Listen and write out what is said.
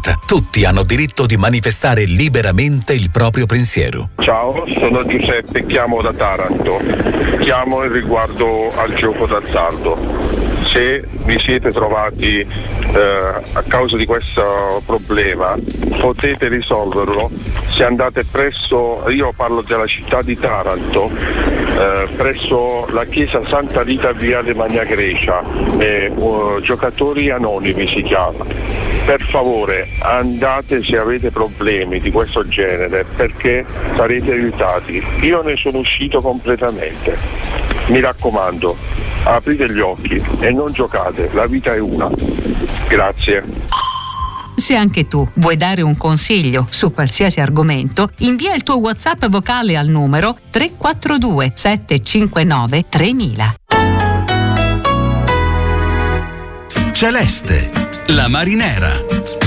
libertà. Tutti hanno diritto di manifestare liberamente il proprio pensiero. Ciao, sono Giuseppe, chiamo da Taranto. Chiamo in riguardo al gioco d'azzardo. Se vi siete trovati a causa di questo problema, potete risolverlo se andate presso, io parlo della città di Taranto, presso la chiesa Santa Rita Viale Magna Grecia, Giocatori Anonimi si chiama. Per favore andate se avete problemi di questo genere, perché sarete aiutati. Io ne sono uscito completamente. Mi raccomando, aprite gli occhi e non giocate, la vita è una. Grazie. Se anche tu vuoi dare un consiglio su qualsiasi argomento, invia il tuo WhatsApp vocale al numero 342 759 3000. Celeste, la marinera.